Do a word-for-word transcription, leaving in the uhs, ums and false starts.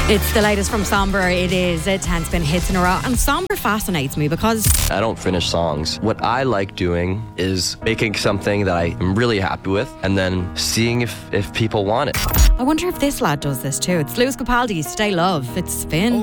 It's the latest from Somber. It is uh, ten spin hits in a row. And Somber fascinates me because I don't finish songs. What I like doing is making something that I am really happy with and then seeing if, if people want it. I wonder if this lad does this too. It's Lewis Capaldi, Stay Love. It's Spin.